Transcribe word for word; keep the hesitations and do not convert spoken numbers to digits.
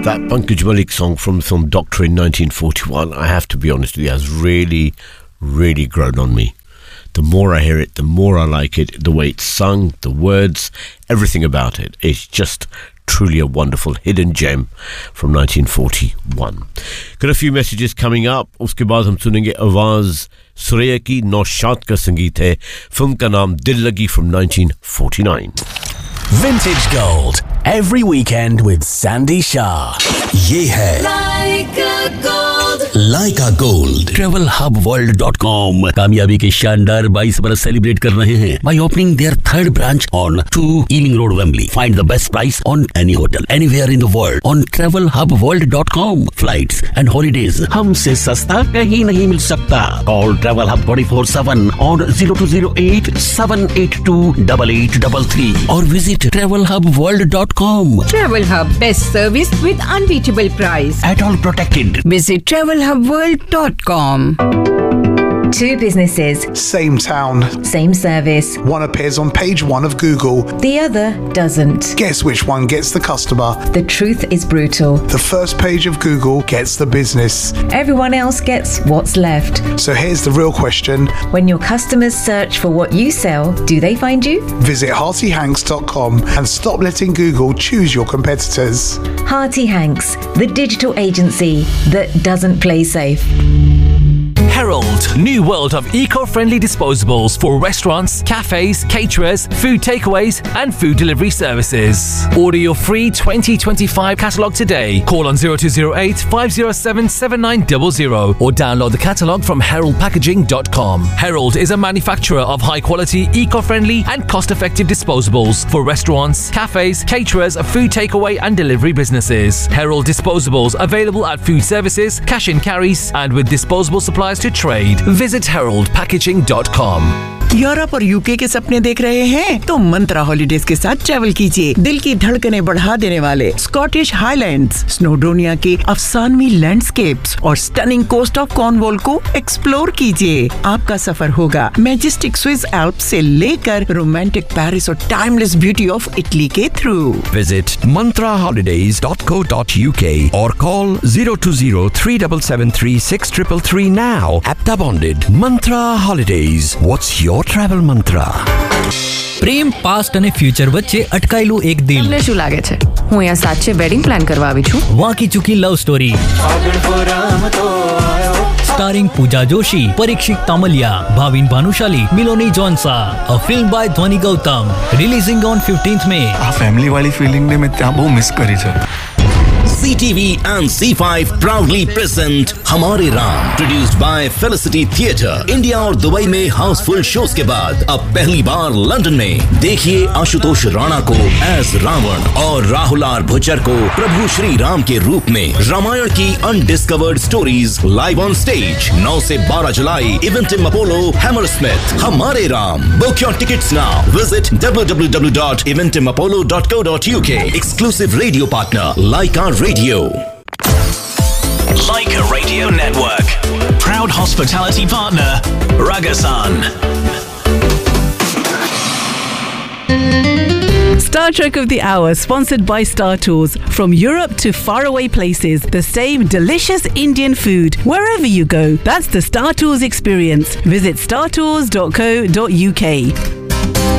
That Pankaj Malik song from the film Doctor in nineteen forty-one, I have to be honest with you, has really, really grown on me. The more I hear it, the more I like it. The way it's sung, the words, everything about it. It's just truly a wonderful hidden gem from nineteen forty-one. Got a few messages coming up. उसके बाद हम सुनेंगे आवाज सुरैया की नौशाद का संगीत है. Film का नाम दिल लगी from nineteen forty-nine. Vintage Gold every weekend with Sandy Shah. ये है Leica Gold. Leica Gold. travel hub world dot com कामयाबी के शानदार बाईस बरस सेलिब्रेट कर रहे हैं by opening their third branch on two Ealing Road, Wembley. Find the best price on any hotel anywhere in the world on travel hub world dot com. Flights and holidays हमसे सस्ता कहीं नहीं मिल सकता. Call Travel Hub twenty-four seven on zero two zero eight seven eight two eight eight three three or visit travel hub world dot com. Travel Hub, best service with unbeatable price. At all protected. Visit travel hub world dot com. Two businesses. Same town. Same service. One appears on page one of Google. The other doesn't. Guess which one gets the customer? The truth is brutal. The first page of Google gets the business. Everyone else gets what's left. So here's the real question. When your customers search for what you sell, do they find you? Visit hearty hanks dot com and stop letting Google choose your competitors. Hearty Hanks, the digital agency that doesn't play safe. Herald, new world of eco-friendly disposables for restaurants, cafes, caterers, food takeaways and food delivery services. Order your free twenty twenty-five catalogue today. Call on zero two zero eight five zero seven seven nine zero zero or download the catalogue from herald packaging dot com. Herald is a manufacturer of high-quality, eco-friendly and cost-effective disposables for restaurants, cafes, caterers, food takeaway and delivery businesses. Herald disposables available at food services, cash and carries and with disposable supplies to trade. Visit herald packaging dot com. Europe और UK के सपने देख रहे हैं तो मंत्रा holidays के साथ travel कीजिए. दिल की धड़कनें बढ़ा देने वाले स्कॉटिश हाईलैंड्स, स्नोडोनिया के अफसानवी लैंडस्केप्स और स्टनिंग कोस्ट ऑफ कॉर्नवॉल को एक्सप्लोर कीजिए. आपका सफर होगा मैजेस्टिक स्विस एल्प्स से लेकर रोमांटिक पेरिस और टाइमलेस ब्यूटी ऑफ इटली के through. Visit mantra holidays dot co dot uk or call zero two zero three seven seven three six three three now. Apta bonded. Mantra Holidays. What's your travel mantra? Prem past અને future વચ્ચે અટકાયેલું એક દિલ. તમને શું લાગે છે હું અહીંયા સાચે વેડિંગ પ્લાન કરવા આવી છું? વાંકી ચૂકી love story starring Pooja Joshi, Parikshit તામલિયા, Bhavin Bhanushali, મિલોની જોન્સા. A film by Dhvani Gautam. Releasing on fifteenth May. આ ફેમિલી વાળી ફિલિંગ ને મેં ત્યાં બહુ મિસ કરી છે. C T V and C five proudly present हमारे Ram, produced by Felicity Theatre. India और दुबई में हाउसफुल शोज के बाद अब पहली बार लंदन में देखिए आशुतोष राणा को एज रावण और राहुल आर भुचर को प्रभु श्री राम के रूप में. रामायण की undiscovered stories live on stage नौ से बारह जुलाई इवेंटिम अपोलो हैमरस्मिथ. हमारे Ram. Book your tickets now. Visit w w w dot eventim apollo dot co dot uk. Exclusive radio partner Leica Radio. Leica Radio Network. Proud hospitality partner, Ragasan. Star Trek of the Hour, sponsored by Star Tours. From Europe to faraway places, the same delicious Indian food wherever you go. That's the Star Tours experience. Visit star tours dot co dot uk.